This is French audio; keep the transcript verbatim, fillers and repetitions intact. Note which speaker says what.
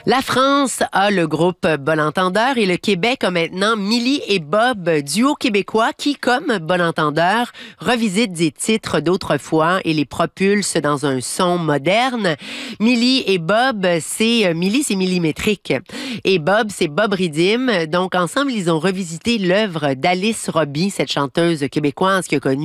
Speaker 1: La France a le groupe Bon Entendeur et le Québec a maintenant Milly et Bob, duo québécois qui, comme Bon Entendeur, revisite des titres d'autrefois et les propulse dans un son moderne. Milly et Bob, c'est Milly, c'est millimétrique. Et Bob, c'est Bob Ridim. Donc, ensemble, ils ont revisité l'œuvre d'Alice Robbie, cette chanteuse québécoise qui a connu